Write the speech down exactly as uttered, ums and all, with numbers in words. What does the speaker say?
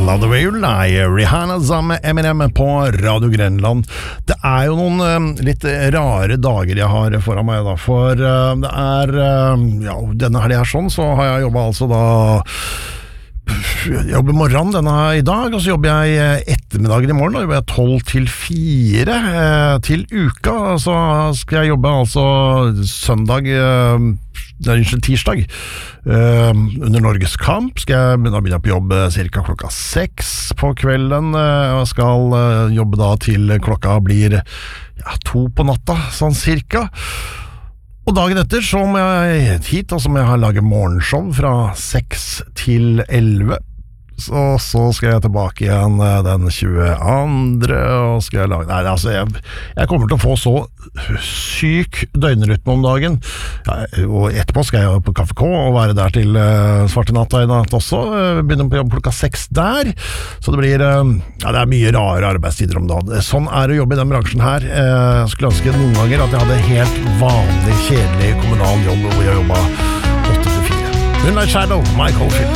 Love the Way You Lie, Rihanna sammen med Eminem på Radio Grenland. Det er jo noen uh, litt rare dager jeg har foran meg da, for uh, det er, uh, ja, denne helgen her sånn, så har jeg jobbet altså da jeg jobber morgenen denne i dag, og så jobber jeg ettermiddagen i morgen, da jobber jeg tolv til fire eh, til uka, så skal jeg jobbe altså søndag, eh, det er ikke tirsdag, eh, under Norges kamp, skal jeg begynne, begynne på jobb cirka klokka seks på kvelden, eh, og skal eh, jobbe da til klokka blir ja, to på natta, sånn cirka. Og dagen etter så må jeg hit, og så må jeg ha laget morgenshow fra seks til elleve. Så, så skal jeg tilbake igjen den tjueandre, og skal jeg lage... Nei, altså, jeg, jeg kommer til å få så syk døgnrytme om dagen. Ja, og etterpå skal jeg på Kaffe K og være der til uh, svarte natta i natt også. Uh, begynner på jobb klokka seks der. Så det blir... Uh, ja, det er mye rare arbeidstider om dagen. Sånn er det å jobbe i den bransjen her. Uh, jeg skulle ønske noen ganger at jeg hadde helt vanlig, kjedelig kommunal jobb hvor jeg jobbet åtte til fire. Moonlight Shadow, Mike Oldfield.